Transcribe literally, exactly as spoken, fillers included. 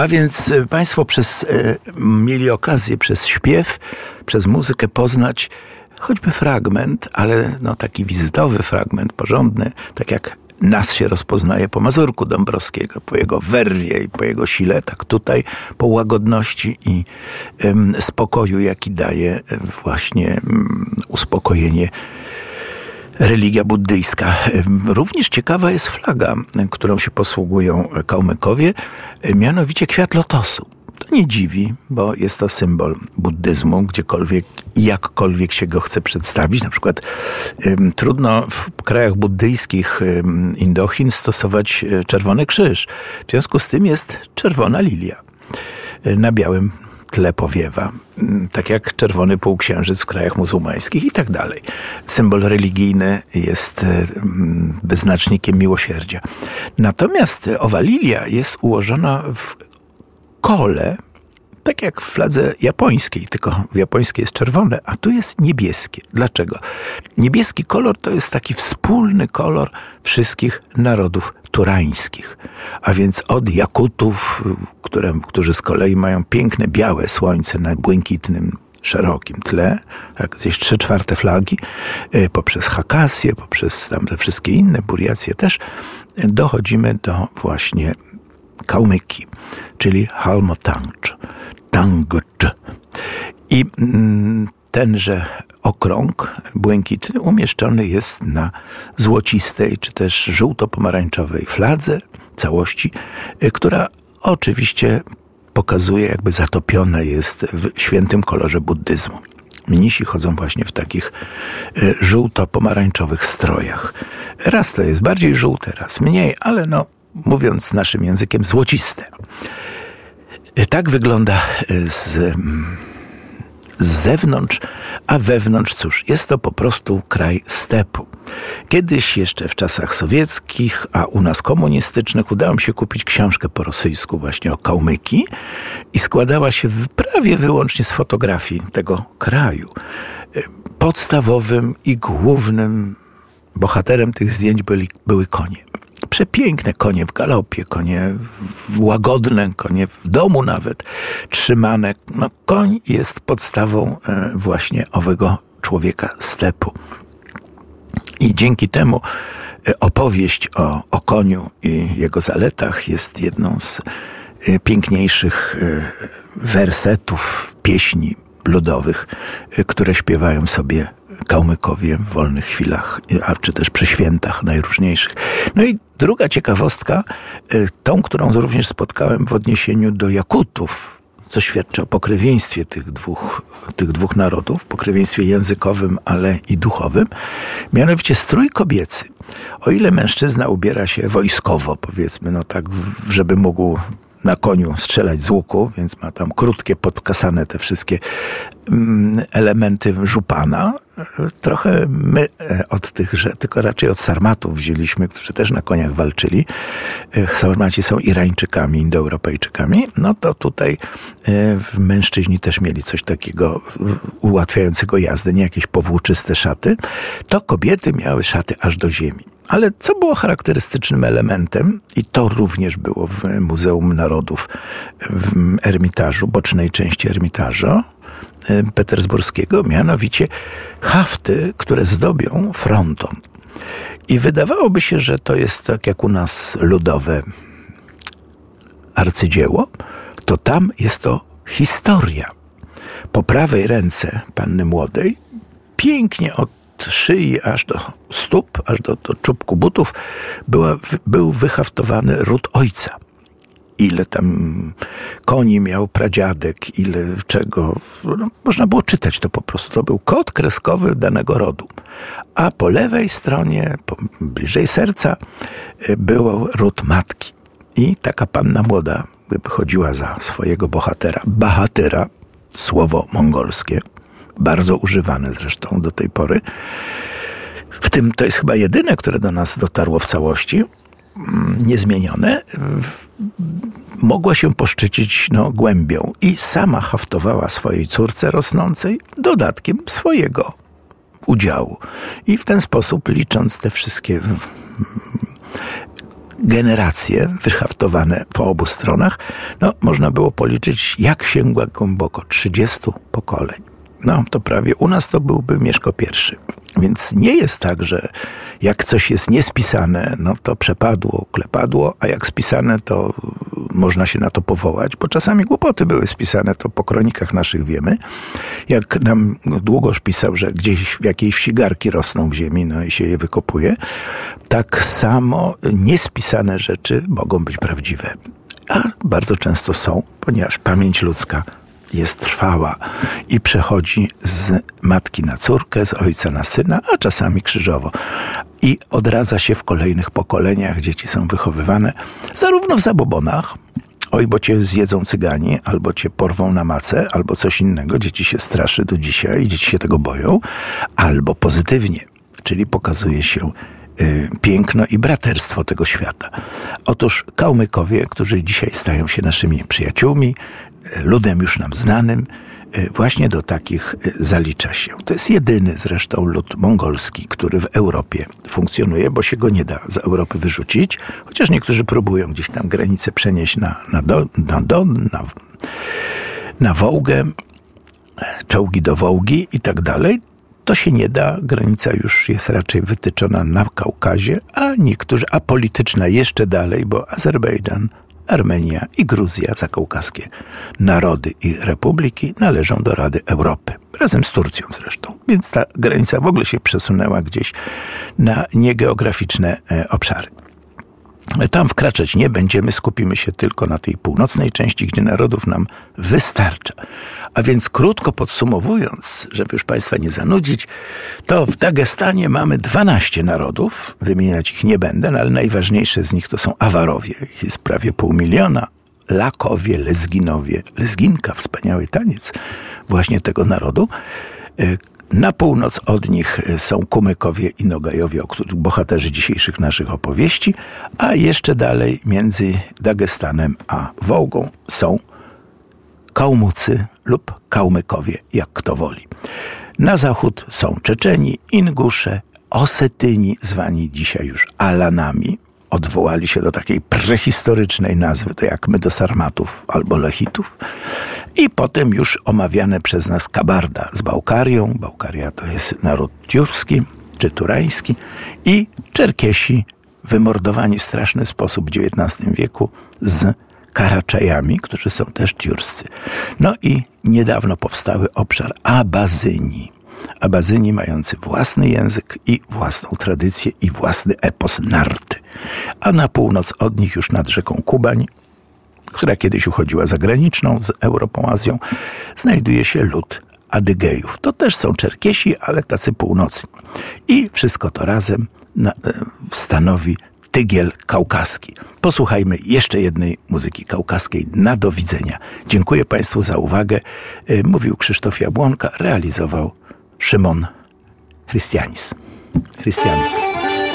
A więc Państwo przez, mieli okazję przez śpiew, przez muzykę poznać choćby fragment, ale no taki wizytowy fragment, porządny, tak jak nas się rozpoznaje po Mazurku Dąbrowskiego, po jego werwie i po jego sile, tak tutaj po łagodności i um, spokoju, jaki daje właśnie um, uspokojenie religia buddyjska. Również ciekawa jest flaga, którą się posługują Kałmykowie, mianowicie kwiat lotosu. To nie dziwi, bo jest to symbol buddyzmu, gdziekolwiek i jakkolwiek się go chce przedstawić. Na przykład ym, trudno w krajach buddyjskich ym, Indochin stosować y, czerwony krzyż. W związku z tym jest czerwona lilia y, na białym tle powiewa, y, tak jak czerwony półksiężyc w krajach muzułmańskich i tak dalej. Symbol religijny jest y, wyznacznikiem miłosierdzia. Natomiast owa lilia jest ułożona w kole, tak jak w fladze japońskiej, tylko w japońskiej jest czerwone, a tu jest niebieskie. Dlaczego? Niebieski kolor to jest taki wspólny kolor wszystkich narodów turańskich, a więc od Jakutów, które, którzy z kolei mają piękne białe słońce na błękitnym, szerokim tle, tak, gdzieś trzy czwarte flagi, poprzez Hakasję, poprzez tam te wszystkie inne, Buriację też, dochodzimy do właśnie Kałmyki, czyli Halmotangcz, Tangcz. I tenże okrąg błękitny umieszczony jest na złocistej, czy też żółto-pomarańczowej fladze całości, która oczywiście pokazuje, jakby zatopiona jest w świętym kolorze buddyzmu. Mnisi chodzą właśnie w takich żółto-pomarańczowych strojach. Raz to jest bardziej żółte, raz mniej, ale no, mówiąc naszym językiem, złociste. Tak wygląda z, z zewnątrz, a wewnątrz, cóż, jest to po prostu kraj stepu. Kiedyś jeszcze w czasach sowieckich, a u nas komunistycznych, udało mi się kupić książkę po rosyjsku właśnie o Kałmyki i składała się prawie wyłącznie z fotografii tego kraju. Podstawowym i głównym bohaterem tych zdjęć byli, były konie. Przepiękne konie w galopie, konie łagodne, konie w domu nawet trzymane. No, koń jest podstawą właśnie owego człowieka stepu. I dzięki temu opowieść o, o koniu i jego zaletach jest jedną z piękniejszych wersetów, pieśni ludowych, które śpiewają sobie Kałmykowie w wolnych chwilach, a czy też przy świętach najróżniejszych. No i druga ciekawostka, tą, którą również spotkałem w odniesieniu do Jakutów, co świadczy o pokrewieństwie tych dwóch, tych dwóch narodów, pokrewieństwie językowym, ale i duchowym, mianowicie strój kobiecy. O ile mężczyzna ubiera się wojskowo, powiedzmy, no tak, żeby mógł na koniu strzelać z łuku, więc ma tam krótkie, podkasane te wszystkie elementy żupana. Trochę my od tych, że tylko raczej od Sarmatów wzięliśmy, którzy też na koniach walczyli. Sarmaci są Irańczykami, Indoeuropejczykami. No to tutaj mężczyźni też mieli coś takiego ułatwiającego jazdę, nie jakieś powłóczyste szaty. To kobiety miały szaty aż do ziemi. Ale co było charakterystycznym elementem, i to również było w Muzeum Narodów w Ermitażu, bocznej części Ermitażu petersburskiego, mianowicie hafty, które zdobią fronton. I wydawałoby się, że to jest tak jak u nas ludowe arcydzieło, to tam jest to historia. Po prawej ręce panny młodej, pięknie od szyi aż do stóp, aż do, do czubku butów była, był wyhaftowany ród ojca. Ile tam koni miał pradziadek, ile czego. No, można było czytać to po prostu. To był kod kreskowy danego rodu. A po lewej stronie, po, bliżej serca, był ród matki. I taka panna młoda wychodziła za swojego bohatera. Bahatyra, słowo mongolskie, bardzo używane zresztą do tej pory. W tym to jest chyba jedyne, które do nas dotarło w całości, niezmienione. Mogła się poszczycić no, głębią i sama haftowała swojej córce rosnącej dodatkiem swojego udziału. I w ten sposób, licząc te wszystkie generacje wyhaftowane po obu stronach, no można było policzyć, jak sięgła głęboko, trzydziestu pokoleń. No to prawie u nas to byłby Mieszko pierwszy. Więc nie jest tak, że jak coś jest niespisane, no to przepadło, klepadło, a jak spisane, to można się na to powołać, bo czasami głupoty były spisane, to po kronikach naszych wiemy. Jak nam Długosz pisał, że gdzieś w jakiejś wsi garki rosną w ziemi, no i się je wykopuje, tak samo niespisane rzeczy mogą być prawdziwe. A bardzo często są, ponieważ pamięć ludzka jest trwała i przechodzi z matki na córkę, z ojca na syna, a czasami krzyżowo. I odradza się w kolejnych pokoleniach. Dzieci są wychowywane zarówno w zabobonach, oj, bo cię zjedzą cygani, albo cię porwą na macę, albo coś innego. Dzieci się straszy do dzisiaj, dzieci się tego boją, albo pozytywnie, czyli pokazuje się y, piękno i braterstwo tego świata. Otóż Kałmykowie, którzy dzisiaj stają się naszymi przyjaciółmi, ludem już nam znanym, właśnie do takich zalicza się. To jest jedyny zresztą lud mongolski, który w Europie funkcjonuje, bo się go nie da z Europy wyrzucić, chociaż niektórzy próbują gdzieś tam granicę przenieść na, na, Don, na Don, na, na Wołgę, czołgi do Wołgi i tak dalej. To się nie da, granica już jest raczej wytyczona na Kaukazie, a niektórzy, a polityczna jeszcze dalej, bo Azerbejdżan, Armenia i Gruzja, zakaukaskie narody i republiki należą do Rady Europy. Razem z Turcją zresztą. Więc ta granica w ogóle się przesunęła gdzieś na niegeograficzne obszary. Tam wkraczać nie będziemy, skupimy się tylko na tej północnej części, gdzie narodów nam wystarcza. A więc krótko podsumowując, żeby już Państwa nie zanudzić, to w Dagestanie mamy dwanaście narodów, wymieniać ich nie będę, no ale najważniejsze z nich to są Awarowie, ich jest prawie pół miliona, Lakowie, Lezginowie, Lezginka, wspaniały taniec właśnie tego narodu. Na północ od nich są Kumykowie i Nogajowie, o których bohaterzy dzisiejszych naszych opowieści, a jeszcze dalej między Dagestanem a Wołgą są Kałmucy lub Kałmykowie, jak kto woli. Na zachód są Czeczeni, Ingusze, Osetyni, zwani dzisiaj już Alanami. Odwołali się do takiej prehistorycznej nazwy, to jak my do Sarmatów albo Lechitów. I potem już omawiane przez nas Kabarda z Bałkarią. Bałkaria to jest naród tiurski czy turański. I Czerkesi, wymordowani w straszny sposób w dziewiętnastym wieku z Karaczajami, którzy są też tiurscy. No i niedawno powstały obszar Abazyni. Abazyni mający własny język i własną tradycję i własny epos narty. A na północ od nich już nad rzeką Kubań, która kiedyś uchodziła za graniczną z Europą, Azją, znajduje się lud Adygejów. To też są Czerkesi, ale tacy północni. I wszystko to razem na, stanowi tygiel kaukaski. Posłuchajmy jeszcze jednej muzyki kaukaskiej. Na do widzenia. Dziękuję Państwu za uwagę. Mówił Krzysztof Jabłonka, realizował Szymon Chrystianis. Chrystianus.